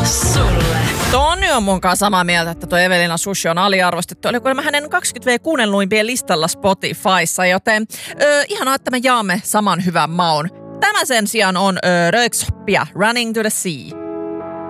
sulle. Toni on mun kanssa samaa mieltä, että tuo Evelina Sushi on aliarvostettu. Oli kuulemma hänen 20V kuunnelluimpien listalla Spotifyssa, joten ihanaa, että me jaamme saman hyvän maun. Tämä sen sijaan on Röyksoppia, Running to the Sea.